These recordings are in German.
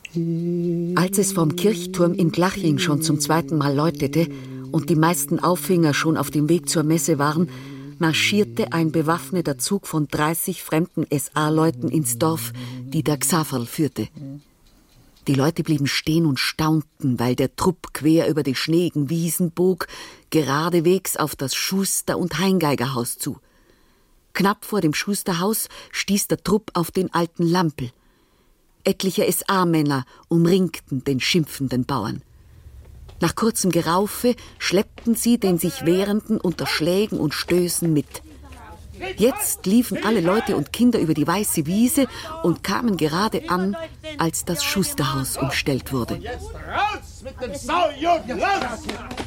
Als es vom Kirchturm in Glaching schon zum 2. Mal läutete und die meisten Auffinger schon auf dem Weg zur Messe waren, marschierte ein bewaffneter Zug von 30 fremden SA-Leuten ins Dorf, die der Xaverl führte. Die Leute blieben stehen und staunten, weil der Trupp quer über die schneeigen Wiesen bog, geradewegs auf das Schuster- und Heingeigerhaus zu. Knapp vor dem Schusterhaus stieß der Trupp auf den alten Lampel. Etliche SA-Männer umringten den schimpfenden Bauern. Nach kurzem Geraufe schleppten sie den sich Wehrenden unter Schlägen und Stößen mit. Jetzt liefen alle Leute und Kinder über die weiße Wiese und kamen gerade an, als das Schusterhaus umstellt wurde. Jetzt raus mit dem Saujuden! Los!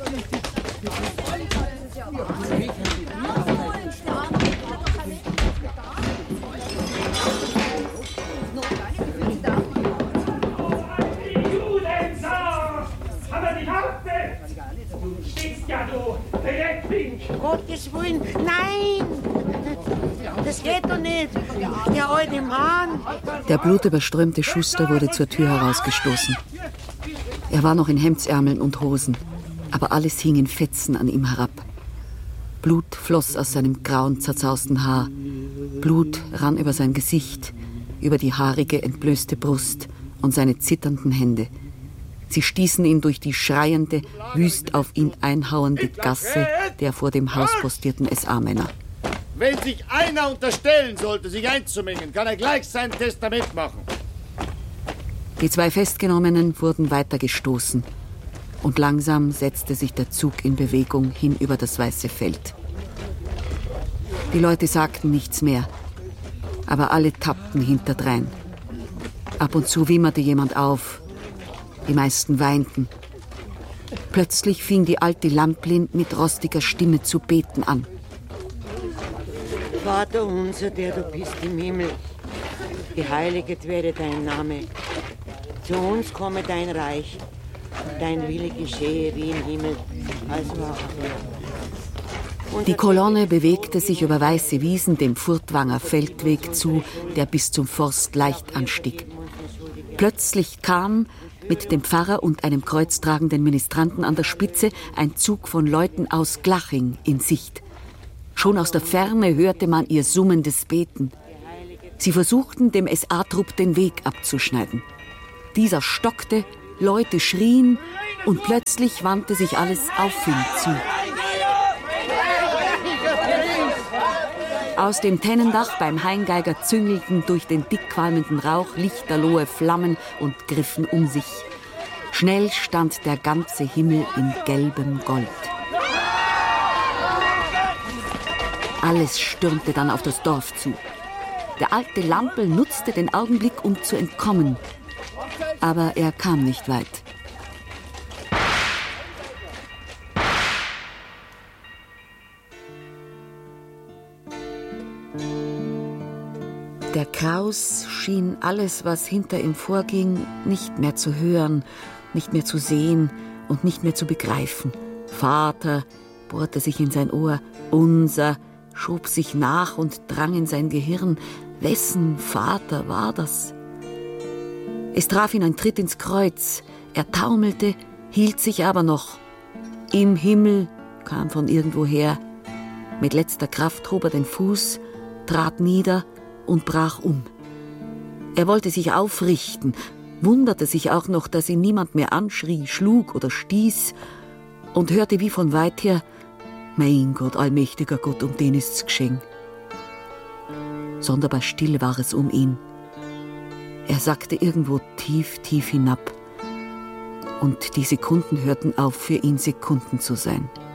Gottes Willen, nein! Das geht doch nicht! Der alte Mann! Der blutüberströmte Schuster wurde zur Tür herausgestoßen. Er war noch in Hemdsärmeln und Hosen, aber alles hing in Fetzen an ihm herab. Blut floss aus seinem grauen, zerzausten Haar. Blut rann über sein Gesicht, über die haarige, entblößte Brust und seine zitternden Hände. Sie stießen ihn durch die schreiende, wüst auf ihn einhauende Gasse der vor dem Haus postierten SA-Männer. Wenn sich einer unterstellen sollte, sich einzumengen, kann er gleich sein Testament machen. Die 2 Festgenommenen wurden weitergestoßen und langsam setzte sich der Zug in Bewegung hin über das weiße Feld. Die Leute sagten nichts mehr, aber alle tappten hinterdrein. Ab und zu wimmerte jemand auf. Die meisten weinten. Plötzlich fing die alte Lamplin mit rostiger Stimme zu beten an. Vater unser, der du bist im Himmel, geheiliget werde dein Name. Zu uns komme dein Reich, dein Wille geschehe wie im Himmel, als auch auf Erden. Die Kolonne bewegte sich über weiße Wiesen dem Furtwanger Feldweg zu, der bis zum Forst leicht anstieg. Plötzlich kam, mit dem Pfarrer und einem kreuztragenden Ministranten an der Spitze, ein Zug von Leuten aus Glaching in Sicht. Schon aus der Ferne hörte man ihr summendes Beten. Sie versuchten, dem SA-Trupp den Weg abzuschneiden. Dieser stockte, Leute schrien und plötzlich wandte sich alles auf ihn zu. Aus dem Tennendach beim Heingeiger züngelten durch den dickqualmenden Rauch lichterlohe Flammen und griffen um sich. Schnell stand der ganze Himmel in gelbem Gold. Alles stürmte dann auf das Dorf zu. Der alte Lampel nutzte den Augenblick, um zu entkommen. Aber er kam nicht weit. Der Kraus schien alles, was hinter ihm vorging, nicht mehr zu hören, nicht mehr zu sehen und nicht mehr zu begreifen. Vater bohrte sich in sein Ohr, unser schob sich nach und drang in sein Gehirn. Wessen Vater war das? Es traf ihn ein Tritt ins Kreuz. Er taumelte, hielt sich aber noch. Im Himmel kam von irgendwoher. Mit letzter Kraft hob er den Fuß, trat nieder und brach um. Er wollte sich aufrichten, wunderte sich auch noch, dass ihn niemand mehr anschrie, schlug oder stieß und hörte wie von weit her: Mein Gott, allmächtiger Gott, um den ist's geschehen. Sonderbar still war es um ihn. Er sackte irgendwo tief, tief hinab. Und die Sekunden hörten auf, für ihn Sekunden zu sein.